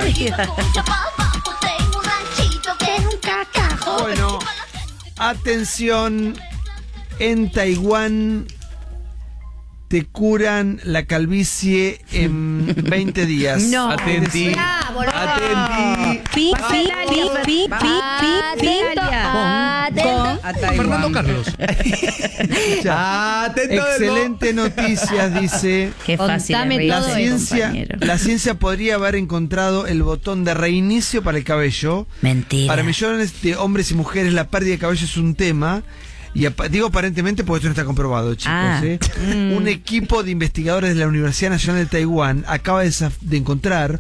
vida. Bueno, atención, en Taiwán te curan la calvicie en 20 días. No. Atenti. Pi, Fernando Carlos. Excelente noticias, dice. Qué fácil. Contame es todo reírse, eso, compañero. La ciencia podría haber encontrado el botón de reinicio para el cabello. Mentira. Para millones de hombres y mujeres la pérdida de cabello es un tema. Y digo aparentemente porque esto no está comprobado, chicos. Un equipo de investigadores de la Universidad Nacional de Taiwán acaba de encontrar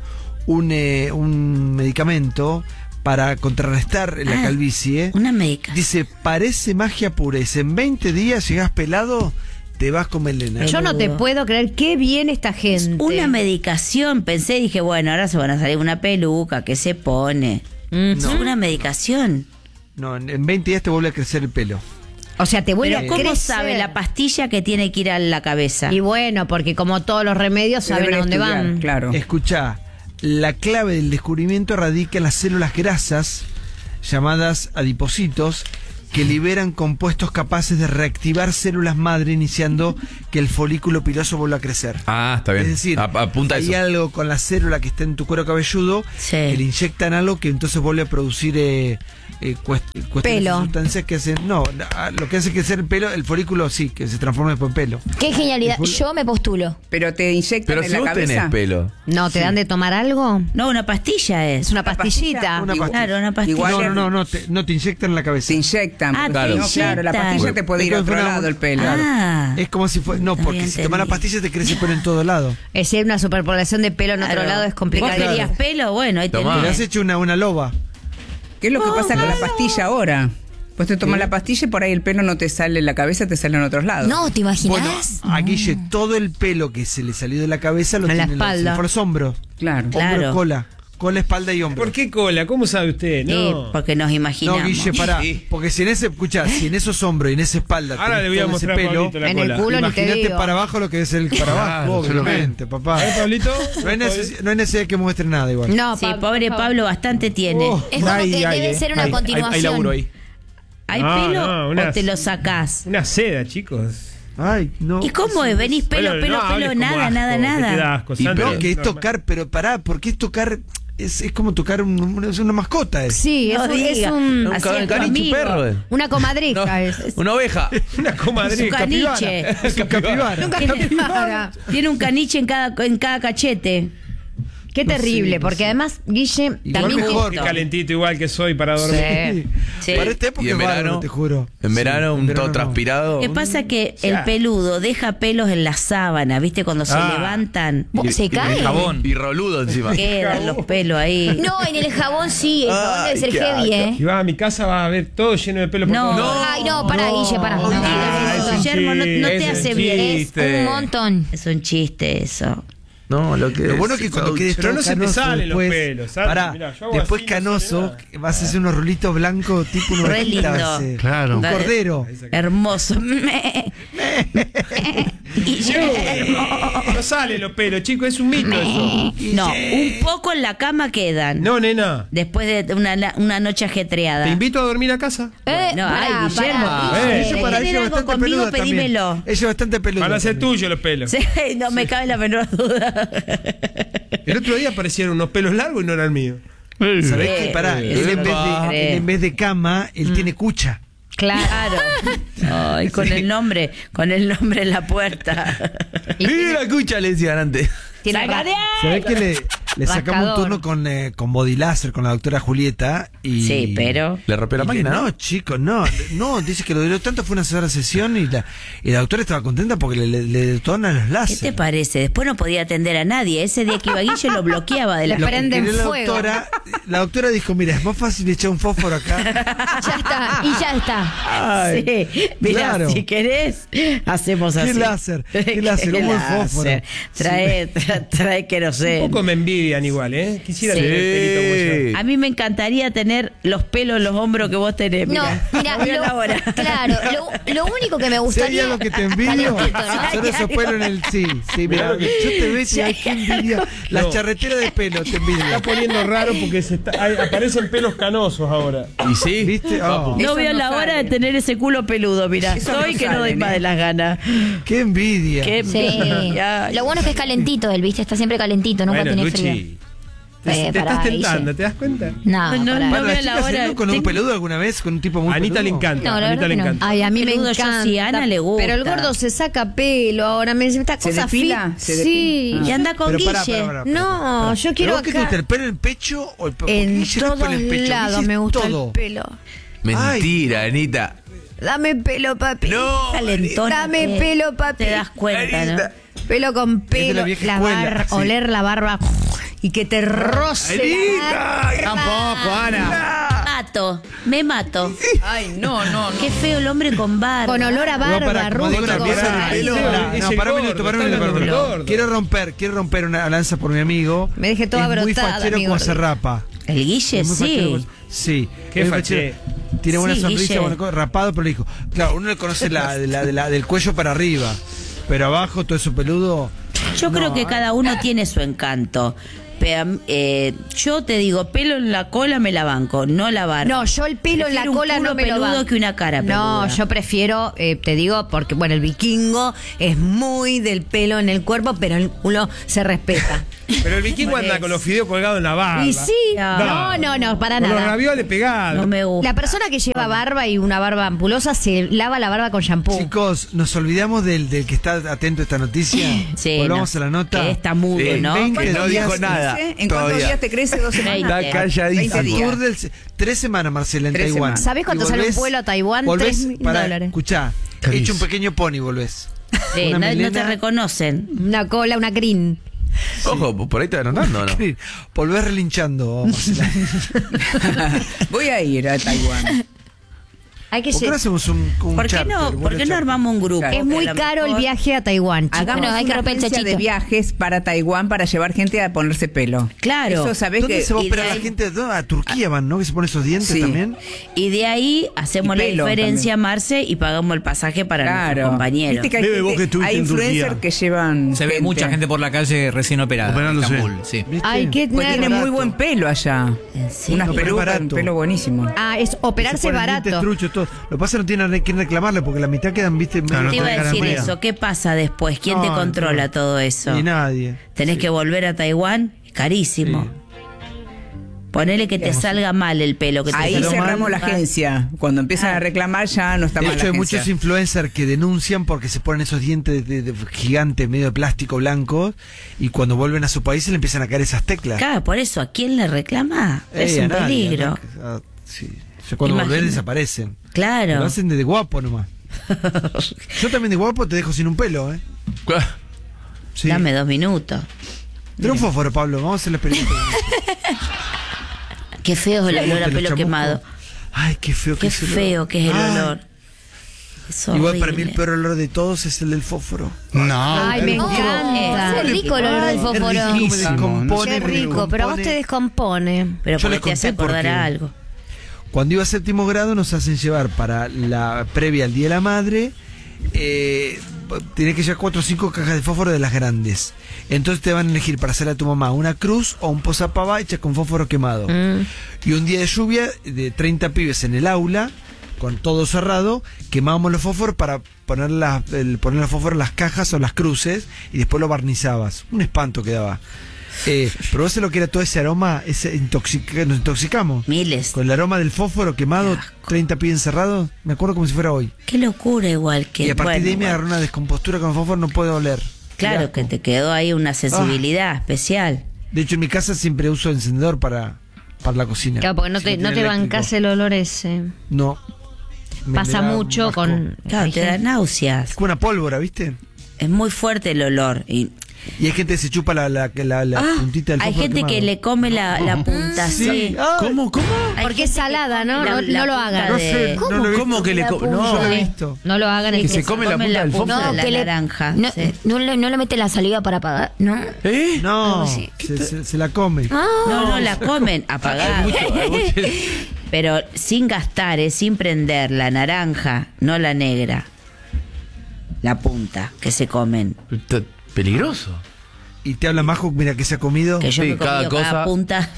un medicamento para contrarrestar la calvicie. Una médica. Dice, parece magia pura. Dice, en 20 días llegás pelado, te vas con melena. Yo no te puedo creer qué bien esta gente. Una medicación. Pensé, dije, bueno, ahora se van a salir una peluca, ¿qué se pone? Es una medicación. No, en 20 días te vuelve a crecer el pelo. O sea, te vuelve Pero a ¿cómo crecer. sabe la pastilla que tiene que ir a la cabeza? Y bueno, porque como todos los remedios saben a dónde van. Claro. Escuchá, la clave del descubrimiento radica en las células grasas, llamadas adipocitos, que liberan compuestos capaces de reactivar células madre, iniciando que el folículo piloso vuelva a crecer. Ah, está bien. Es decir, apunta hay eso. algo con la célula que está en tu cuero cabelludo que le inyectan algo que entonces vuelve a producir cuestiones Pelo. de sustancias que hacen. No, lo que hace crecer el pelo, el folículo sí, que se transforma después en pelo. Qué genialidad. Yo me postulo. Pero te inyectan Pero en si la vos cabeza. tenés pelo. No, ¿te dan de tomar algo? No, una pastilla es. Es una pastillita. Una pastilla. Claro, una pastilla. Igual No te inyectan en la cabeza. Te inyectan. Ah, porque te no, claro, la inyectan. pastilla te puede ir a Es otro como si fuera lado el pelo. Ah. Es como si fuera. No, No porque había si tomas la entendido. pastilla te crece pelo en todo lado. Es decir, una superpoblación de pelo en otro Claro. lado es ¿Vos complicado. querías pelo? Bueno, ahí Tomá. tenés. Te has hecho una loba. ¿Qué es lo que pasa con la pastilla ahora? Pues te tomas la pastilla y por ahí el pelo no te sale en la cabeza, te sale en otros lados. No, ¿te imaginas? Bueno, a Guille todo el pelo que se le salió de la cabeza lo En la tiene espalda. por los hombros. Claro. Claro. Hombro, cola, espalda y hombro. ¿Por qué cola? ¿Cómo sabe usted? No. Porque nos imaginamos. No, Guille, pará. Sí. Porque si en esos hombros y en esa espalda Ahora tenés le voy a todo ese mostrar a pelo, Pablito la En el cola. culo ni te imagínate digo. para abajo lo que es el para abajo, Claro, obviamente, papá. A ver, Pablito. No hay necesidad de que muestre nada igual. No, Sí, Pablo, pobre por favor. Pablo bastante tiene. Es como que debe ser una continuación. Hay laburo ahí. ¿Hay No, pelo no, o unas- te lo sacás? Una seda, chicos. Ay, no. ¿Y cómo es? ¿Venís pelo, Bueno, pelo, no hables pelo, como nada, asco, nada, que te da nada? asco, Y Sandra. No, que es Normal. tocar, pero pará, porque es tocar, es como tocar es una mascota. Sí, No es diga. un Así es tu caniche, amigo. perro. una comadreja. No, es. una oveja. Una Es comadre. un caniche. Es un capibara. Capibara. Tiene un caniche en cada cachete. Qué terrible, porque además, Guille, Igual también mejor. Qué calentito igual que soy para dormir. Sí. Sí. Para esta época Y en es bárbaro, verano, te juro. En verano, Sí, un en todo verano no. transpirado. ¿Qué pasa? Que el peludo deja pelos en la sábana, ¿viste? Cuando se Ah. levantan, ¿Se cae? Y roludo encima. quedan los pelos ahí. No, en el jabón sí, el jabón debe ser qué heavy, ¿eh? Y vas a mi casa, vas a ver todo lleno de pelo por No. todos lados. Ay, no, para, Guille, para. Ah, es un Guillermo, no te chiste, hace es un bien. Es chiste. un montón. Es un chiste eso. No, lo que Lo bueno es que cuando quedes Pero todo no se te canoso salen los después, pelos, ¿sabes? pará, Mirá, yo hago después así, no canoso, sale nada. vas a hacer unos rulitos blancos tipo una Re ovejita, lindo. va a ser. Claro. Un cordero. Hermoso. No salen los pelos, chicos, es un mito eso. No, un poco en la cama quedan. No, nena. Después de una noche Te ajetreada. invito a dormir a casa. No, ay, Guillermo. Ella ¿querés para tener ella algo bastante conmigo? peluda también. Pedímelo. Ella es bastante peluda. Van a ser también. tuyos los pelos. Sí, no me cabe la menor duda. El otro día aparecieron unos pelos largos y no eran míos. ¿Sabés qué? Pará, Sí, él sí, en vez sí. de, él en vez de cama, él tiene cucha. Claro. Ay, con el nombre en la puerta. ¡Mira, escucha! Le decían antes. Tiene ¡Saca de ahí! ¿Sabés que le sacamos un Rascador. turno con body láser con la doctora Julieta? Y, Sí, pero... Le rompió la y máquina, no, ¿no? chicos, no, dice que lo duró tanto, fue una sola sesión y la doctora estaba contenta porque le detonan los ¿Qué láser. te parece? Después no podía atender a nadie. Ese día que iba Guille lo bloqueaba de la... Le prenden Quería fuego. la doctora dijo, mira, es más fácil echar un fósforo acá. Ya está, y ya está. Ay, Sí, mira, claro. si querés, hacemos así. ¿Qué láser? ¿Qué láser? Humo de fósforo. Trae queroseno. Un poco me envidia podrían igual, ¿eh? Quisiera Sí. tener el pelito como yo. A mí me encantaría tener los pelos en los hombros que vos tenés. No, Mirá. mira, claro, lo único que me Si hay gustaría. algo que te envidio, Calentito, ¿no? son esos pelos en el. Sí, mira, yo te veo y ay, qué envidia. Las No. charreteras de pelo te envidio. Está poniendo raro porque aparecen pelos canosos ahora. ¿Y sí? ¿Viste? Oh, No Eso veo no la hora sale. de tener ese culo peludo, mirá. Eso Soy no que no doy salen, más ¿eh? de las ganas. qué envidia. Qué Sí. envidia. Lo bueno es que es calentito él, ¿viste? Está siempre calentito, nunca Bueno, tiene frío. Luchi, te pará, estás tentando, Guille. ¿te das cuenta? No, No, pará. no Para veo las la chicas, hora. ¿no? ¿Con un Tengo- peludo alguna vez? ¿Con un tipo muy A Anita le peludo? encanta. No, la a Anita verdad le que no. encanta. Ay, a mí me Peludo, yo encanta. sí, a Ana le gusta. Pero el gordo se saca pelo ahora. Esta ¿Se cosa depila? fit. ¿Se Sí. depila? Y anda con Pero pará, Guille. pará. No, yo quiero ¿Pero vos qué te acá. gusta, el pelo en el pecho o el pelo? En todos lados me gusta todo. el pelo. Mentira, Anita. Dame pelo, papi. No, Calentona. Dame pelo, papi. Te das cuenta, ¿no? Anita. Pelo con de pelo. la vieja escuela, sí. Oler la barba y que te roce. la barba. Tampoco, Ana. Me mato. Ay, no. Qué feo el hombre con barba. Con olor a No, barba, pará, como digo, rústico. la pieza del Ay, pelo. no. No, Ese para un gordo, minuto, para un está minuto. hablando del gordo. Quiero romper una lanza por mi amigo. Me dejé toda Es muy brotada, fachero mi como gordo. se rapa. El Guille, Es muy fachero sí. como- Sí. Qué es muy faché. fachero. Tiene buena Sí, sonrisa, Guille. buena cosa, rapado, pero le dijo. Claro, uno le conoce del cuello para arriba. Pero abajo, todo eso peludo. Yo creo que cada uno tiene su encanto. Pero, yo te digo, pelo en la cola me la banco, no la barba. No, yo el pelo en la Prefiero un cola culo no me lo peludo banco. que una cara No, peluda. yo prefiero, te digo, porque bueno, el vikingo es muy del pelo en el cuerpo, pero el culo se respeta. Pero el vikingo anda con los fideos colgados en la barba. Y sí, no, para Con los nada. ravioles pegados. No me gusta. La persona que lleva barba y una barba ampulosa se lava la barba con shampoo. Chicos, nos olvidamos del que está atento a esta noticia. Sí, Volvamos no, a la nota. que está mudo, Sí, ¿no? 20 No días, dijo nada. ¿En cuántos todavía. días te crece? 2 semanas. 20. Está calladito. 20 días. Tour del 3 semanas, Marcela, en 3 Taiwán. semanas. ¿Sabés cuánto Y sale un volvés- vuelo a Taiwán? volvés, $3.000. pará, escuchá, hecho un pequeño pony volvés. Sí, Una no te melena. reconocen. Una cola, una crin. Ojo, por ahí te anotando, ¿no? Volvés relinchando, Marcela. Voy a ir a Taiwán. Hay que ¿Por qué no hacemos un ¿Por qué charter, no, un ¿por qué no charter? armamos un grupo? Claro. Es muy Que a lo caro el mejor- viaje a Taiwán, chicos. Hagamos Bueno, hay que una romper el agencia de chachito. viajes para Taiwán para llevar gente a ponerse pelo. Claro. Eso sabés ¿Dónde que se va a y operar de la ahí- gente? ¿Dónde? A Turquía van, ¿no? Que se ponen esos dientes Sí. también. Y de ahí hacemos Y la pelo diferencia, también. Marce, y pagamos el pasaje para nuestros Claro. compañeros. Viste que hay, Bebe, vos gente- que estuviste hay en influencers Turquía. que llevan Se ve mucha gente por la calle recién operada. Operándose. En Estambul, sí. ¿Viste? Ay, qué Pues tiene nervio. muy buen pelo allá. Sí. Unas No, pero es pelucas, barato. un pelo buenísimo. Ah, es Se operarse ponen barato. dientes truchos, todo. Lo que pasa es que no tienen que reclamarle porque la mitad quedan, viste, Claro, no Te iba a tenés decir garantía. eso. ¿Qué pasa después? ¿Quién te No, controla no. todo eso? Y nadie. Tenés que volver a Taiwán, carísimo. Sí. Ponele que te salga mal el pelo. Que te Ahí salga cerramos la mal. agencia. Cuando empiezan a reclamar ya no está De mal la hecho, hay agencia. muchos influencers que denuncian porque se ponen esos dientes de gigantes medio de plástico blanco y cuando vuelven a su país se le empiezan a caer esas teclas. Claro, por eso, ¿a quién le reclama? Es A un nadie, peligro. ¿no? Ah, sí. O sea, cuando Imagina- volvés desaparecen. Claro. Lo hacen de guapo nomás. Yo también de guapo te dejo sin un pelo, ¿eh? Sí. Dame 2 minutos. Pero un fósforo, Pablo, vamos a hacer la experiencia. Qué feo es el olor a Te lo pelo chamusco. quemado. Ay, qué feo que Qué es el olor. feo que es el Ay, olor. Es Igual para mí el horrible. peor olor de todos es el del fósforo. No. Ay, me No, encanta. es rico el olor del Ay, fósforo. qué rico, me descompone, Qué me rico, pero a vos te descompone. Pero Yo porque les te hace conté acordar porque- a algo. Cuando iba a séptimo grado nos hacen llevar para la previa al Día de la Madre, tenés que llevar 4 o 5 cajas de fósforo de las grandes. Entonces te van a elegir para hacer a tu mamá una cruz o un posapava hecha con fósforo quemado. Y un día de lluvia de 30 pibes en el aula, con todo cerrado, quemábamos los fósforos para poner poner los fósforos en las cajas o las cruces y después lo barnizabas. Un espanto quedaba. Pero vos sabés lo que era todo ese aroma, nos intoxicamos. Miles. Con el aroma del fósforo quemado, 30 pies encerrados, me acuerdo como si fuera hoy. Qué locura igual que. Y a partir bueno, de ahí me bueno. agarró una descompostura con el fósforo, no puedo oler. Claro, que te quedó ahí una sensibilidad especial. De hecho, en mi casa siempre uso encendedor para la cocina. Claro, porque no Si te tiene bancás eléctrico. el olor ese. No. Pasa Me da mucho asco. con... Claro, hay te da gente- náuseas. Es como una pólvora, ¿viste? Es muy fuerte el olor. Y Y hay gente que se chupa la puntita del Hay fósforo gente que quemado. le come la punta, sí. ¿Cómo? Hay Porque gente es que salada, ¿no? come No lo punta hagan. No sé, de- no lo he visto. ¿Cómo que le Yo No, lo he visto. No lo hagan. Que se come la punta del fósforo. No, No, la que le- naranja. No, sí. no le mete la saliva para apagar, ¿no? ¿Eh? No, así. se la come. No, la comen apagada. Pero sin gastar, sin prender la naranja, no la negra. La punta que se comen. Está peligroso. Y te habla Majo, mira que se ha comido. Que yo Sí, me he comido cada cada cosa. punta.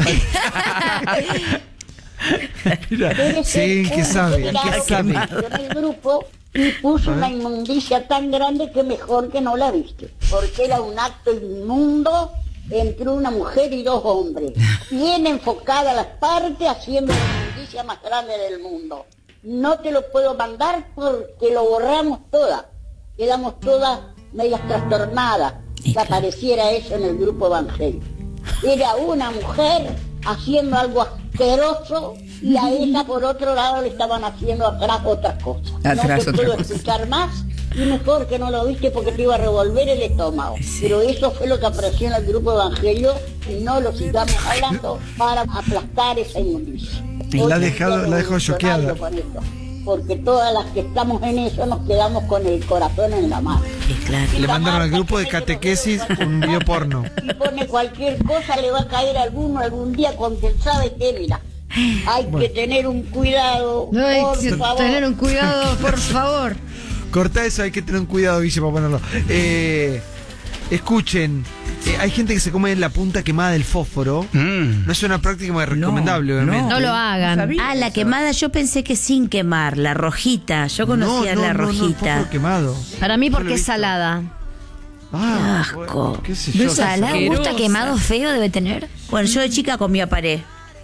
Sí, que sabe, Claro que que sabe. metió en el grupo y puso una inmundicia tan grande que mejor que no la viste, porque era un acto inmundo entre una mujer y dos hombres, bien enfocada las partes, haciendo la inmundicia más grande del mundo. No te lo puedo mandar porque lo borramos todas, quedamos todas medias trastornadas, que apareciera eso en el grupo Evangelio. Era una mujer haciendo algo asqueroso y a ella por otro lado le estaban haciendo atrás otras cosas. Atrás No te otra puedo cosa. explicar más y mejor que no lo viste porque te iba a revolver el estómago. Pero eso fue lo que apareció en el grupo Evangelio y no lo sigamos hablando para aplastar esa inmundicia. La ha Hoy dejado- estoy la ha dejado revolucionario choqueada. con esto, porque todas las que estamos en eso nos quedamos con el corazón en la mano. Sí, claro. Le mandaron al grupo de catequesis un video porno. Y pone cualquier cosa, le va a caer a alguno algún día con quien sabe que, mira, hay que tener un cuidado, por favor. Tener un cuidado, por favor. Corta eso, hay que tener un cuidado, Guille, para ponerlo. Escuchen, hay gente que se come la punta quemada del fósforo. No es una práctica muy recomendable, obviamente. No lo hagan. Ah, la quemada, yo pensé que sin quemar, la rojita. Yo conocía la el rojita. fósforo quemado. Para mí Yo lo porque he es visto. salada. Ah, Qué asco. bueno, qué sé yo. Salada, un gusto asquerosa. quemado feo debe tener. Bueno, yo de chica comía pared.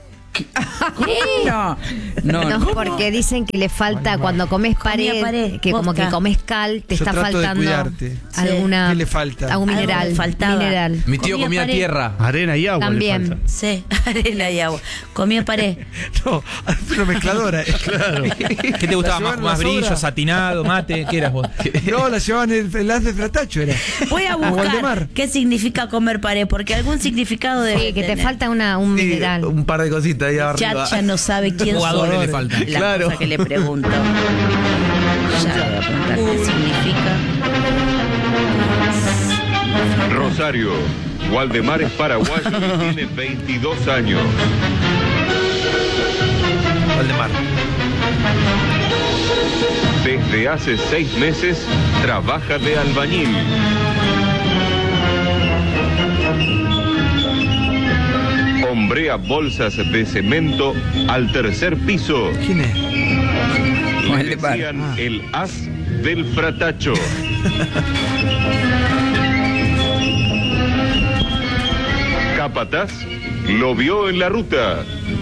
No. No, porque dicen que le falta cuando comes Comía pared, pared, que como posta. que comes cal, te Yo está trato de faltando cuidarte. alguna. ¿Qué le falta? Algún Algo mineral. le faltaba. Mineral. Mi tío comía pared. tierra. Arena y agua. le También. falta. Sí, arena y agua. Comía pared. No, una mezcladora. Claro. ¿Qué te gustaba? La ¿Más, llevaron más las brillo, obras. satinado, mate? ¿Qué eras vos? No, la llevaban el haz de fratacho, era. Voy a Como buscar Waldemar. qué significa comer pared, porque algún significado debe Sí, que te tener. falta un Sí, mineral. un par de cositas ahí arriba. Chacha no sabe quién Jugadores soy. le faltan. La Claro. cosa que le pregunto. Ya voy a preguntar qué significa. Rosario, Waldemar es paraguayo y tiene 22 años. Waldemar. Desde hace 6 meses trabaja de albañil. Hombrea bolsas de cemento al tercer piso. ¿Quién es? Le Waldemar. decían el as del fratacho. Capataz lo vio en la ruta.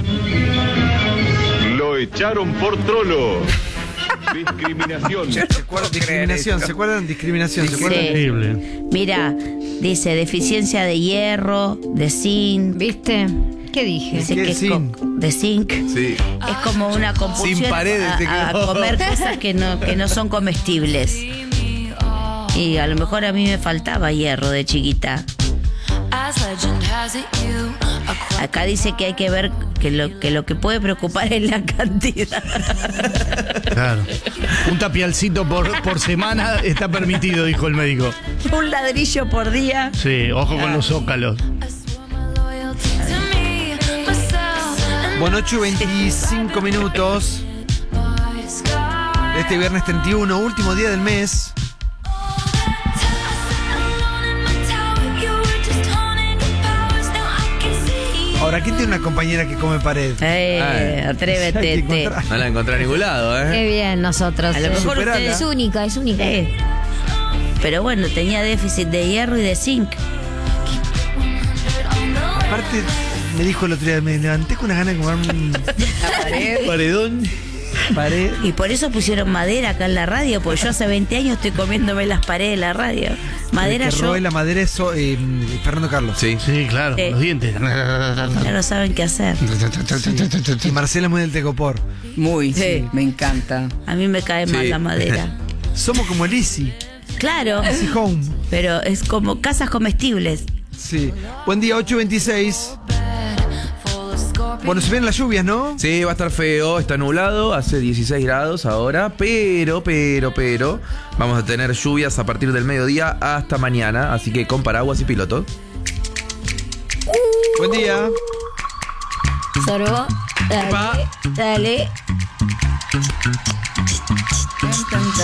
Lo echaron por trolo. Discriminación. ¿Se acuerdan? Discriminación, ¿se acuerdan? Discriminación, ¿se acuerdan? Sí. Increíble. Mira, dice deficiencia de hierro, de zinc. ¿Viste? ¿Qué dije? Dice ¿Qué que es zinc? de zinc. Sí. Es como una compulsión Sin paredes te a quedó. comer cosas que no son comestibles. Y a lo mejor a mí me faltaba hierro de chiquita. Acá dice que hay que ver que lo que puede preocupar es la cantidad. Claro. Un tapialcito por semana está permitido, dijo el médico. Un ladrillo por día. Sí, ojo con los zócalos. Bueno, 8:25 minutos. Este viernes 31, último día del mes. Ahora, ¿quién tiene una compañera que come pared? Hay Atrévete. que te. encontrar. No la encontré a ningún lado, Qué bien, nosotros. A lo mejor Superala. ustedes. Es única, es única. Pero bueno, tenía déficit de hierro y de zinc. Aparte, me dijo el otro día, me levanté con unas ganas de comerme un Paredón. pared. Y por eso pusieron madera acá en la radio, porque yo hace 20 años estoy comiéndome las paredes de la radio. Madera El que yo. robe la madera es Fernando Carlos. Sí. Sí, claro, Sí. con los dientes. Ya no saben qué hacer. Y Marcela es muy del Tecopor. Muy, sí, Sí. me encanta. A mí me cae mal Sí. la madera. Somos como Lizzy. Claro. Easy Home. Pero es como casas comestibles. Sí. Buen día, 8:26. Bueno, se vienen las lluvias, ¿no? Sí, va a estar feo, está nublado, hace 16 grados ahora, pero, vamos a tener lluvias a partir del mediodía hasta mañana, así que con paraguas y piloto. Buen día. Sorbo. Dale. Dale.